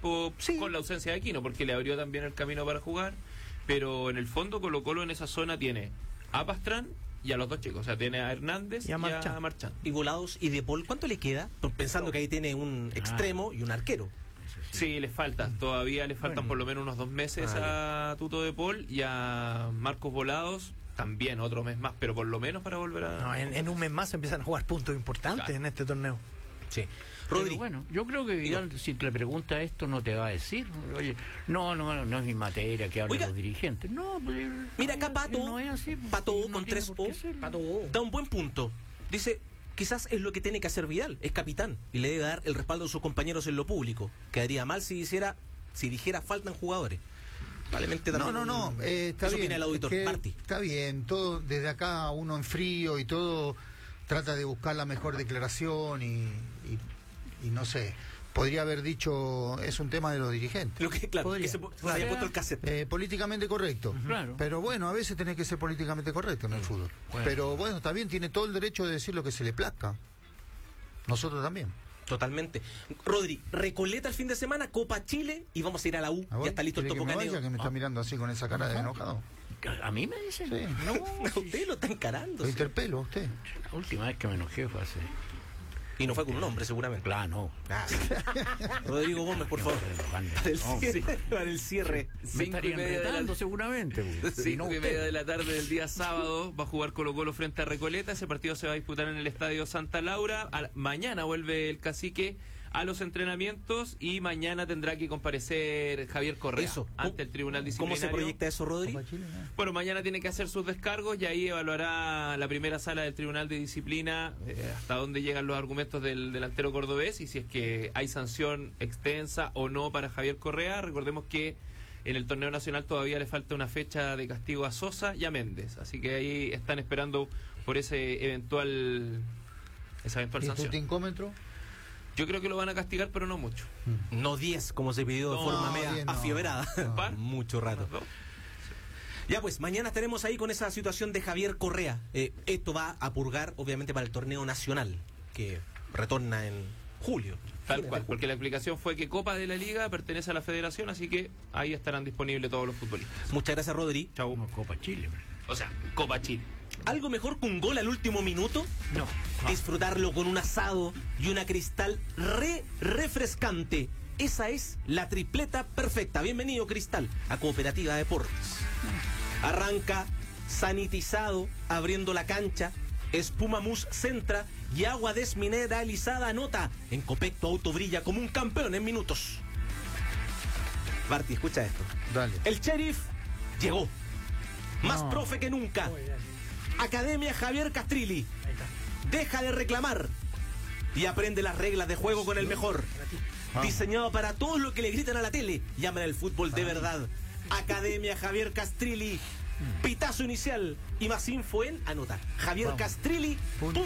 tiempo, con la ausencia de Aquino, porque le abrió también el camino para jugar. Pero en el fondo Colo-Colo en esa zona tiene a Pastrán y a los dos chicos, o sea, tiene a Hernández y a Marchán. Y Volados y De Paul, ¿cuánto le queda? Pensando que ahí tiene un extremo y un arquero. Sí, les falta, todavía les faltan por lo menos unos 2 meses a Tuto De Paul y a Marcos Volados. También otro mes más, pero por lo menos para volver a... No, en un mes más empiezan a jugar puntos importantes en este torneo. Sí. Rodri. Bueno, yo creo que Vidal, si te pregunta esto, no te va a decir, oye, no es mi materia que hablen los dirigentes. No, pues, mira acá Pato, no es así, Pato con 3 O, da un buen punto. Dice, quizás es lo que tiene que hacer Vidal, es capitán, y le debe dar el respaldo a sus compañeros en lo público. Quedaría mal si dijera faltan jugadores. Probablemente también. No, está eso bien. Viene el auditor, Martí. Está bien, todo desde acá uno en frío y todo trata de buscar la mejor declaración y no sé, podría haber dicho es un tema de los dirigentes. Lo que, claro, que se haya puesto el cassette. Políticamente correcto. Claro. Pero bueno, a veces tenés que ser políticamente correcto en el fútbol. Bueno. Pero bueno, está bien, tiene todo el derecho de decir lo que se le plazca. Nosotros también. Totalmente. Rodri, Recoleta el fin de semana, Copa Chile y vamos a ir a la U. Ya está listo el topocaneo. Que me está mirando así con esa cara de enojado. ¿A mí me dicen? Sí. No, usted lo está encarando. Lo interpelo a usted. La última vez que me enojé fue hace... Y no fue con un hombre, seguramente. Claro, no. Rodrigo Gómez, por favor. Para el cierre. 5:30 seguramente. 5:30 de la tarde del día sábado va a jugar Colo-Colo frente a Recoleta. Ese partido se va a disputar en el Estadio Santa Laura. Mañana vuelve el Cacique a los entrenamientos y mañana tendrá que comparecer Javier Correa ante el Tribunal Disciplinario. ¿Cómo se proyecta eso, Rodri? Bueno, mañana tiene que hacer sus descargos y ahí evaluará la primera sala del Tribunal de Disciplina hasta dónde llegan los argumentos del delantero cordobés y si es que hay sanción extensa o no para Javier Correa. Recordemos que en el torneo nacional todavía le falta una fecha de castigo a Sosa y a Méndez, así que ahí están esperando por esa eventual sanción. ¿Y tu tincómetro? Yo creo que lo van a castigar, pero no mucho. No 10, como se pidió de forma media afiebrada. Mucho rato. Ya pues, mañana estaremos ahí con esa situación de Javier Correa. Esto va a purgar, obviamente, para el torneo nacional, que retorna en julio. Tal cual, porque la explicación fue que Copa de la Liga pertenece a la Federación, así que ahí estarán disponibles todos los futbolistas. Muchas gracias, Rodri. Chau. No, Copa Chile. O sea, Copa Chile. ¿Algo mejor que un gol al último minuto? No. Disfrutarlo con un asado y una Cristal refrescante. Esa es la tripleta perfecta. Bienvenido, Cristal, a Cooperativa Deportes. Arranca sanitizado, abriendo la cancha, espuma mousse centra y agua desmineralizada anota. En Copec tu auto brilla como un campeón en minutos. Barty, escucha esto. Dale. El Sheriff llegó. Más profe que nunca. Academia Javier Castrilli. Deja de reclamar y aprende las reglas de juego con el mejor. Diseñado para todos los que le gritan a la tele y aman el fútbol de verdad. Academia Javier Castrilli. Pitazo inicial y más info en anota javiercastrilli.cl.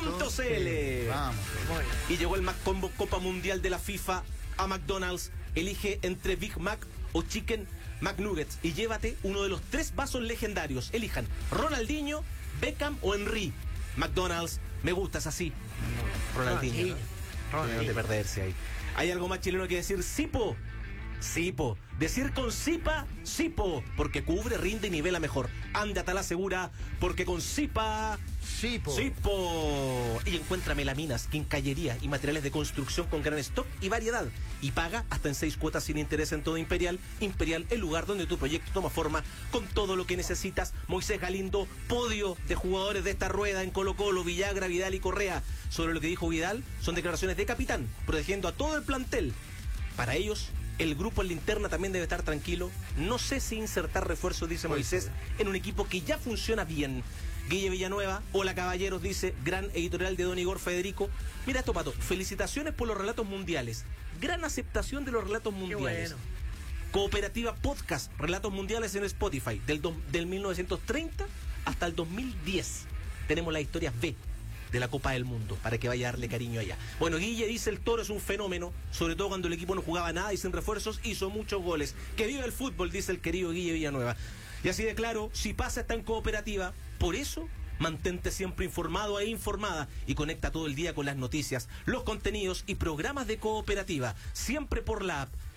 Y llegó el Mac Combo Copa Mundial de la FIFA a McDonald's. Elige entre Big Mac o Chicken McNuggets y llévate uno de los 3 vasos legendarios. Elijan Ronaldinho, Beckham o Henry. McDonald's, me gustas así. Ronaldinho, ¿no? No de perderse ahí. ¿Hay algo más chileno que decir? Sipo. Sipo. Decir con Sipa, Sipo. Porque cubre, rinde y nivela mejor. Ándate a la segura, porque con Sipa... Sipo. Sipo. Y encuentra melaminas, quincallería y materiales de construcción con gran stock y variedad. Y paga hasta en 6 cuotas sin interés en todo Imperial. Imperial, el lugar donde tu proyecto toma forma con todo lo que necesitas. Moisés Galindo, podio de jugadores de esta rueda en Colo-Colo, Villagra, Vidal y Correa. Sobre lo que dijo Vidal, son declaraciones de capitán, protegiendo a todo el plantel. Para ellos, el grupo en linterna también debe estar tranquilo. No sé si insertar refuerzos, dice Moisés, en un equipo que ya funciona bien. Guille Villanueva, hola caballeros, dice, gran editorial de Don Igor Federico. Mira esto, Pato, felicitaciones por los relatos mundiales. Gran aceptación de los relatos mundiales. Bueno. Cooperativa Podcast, relatos mundiales en Spotify, del 1930 hasta el 2010. Tenemos las historias B de la Copa del Mundo, para que vaya a darle cariño allá. Bueno, Guille dice, el Toro es un fenómeno, sobre todo cuando el equipo no jugaba nada y sin refuerzos hizo muchos goles. Que viva el fútbol, dice el querido Guille Villanueva. Y así de claro, si pasa está en Cooperativa, por eso mantente siempre informado e informada y conecta todo el día con las noticias, los contenidos y programas de Cooperativa, siempre por la app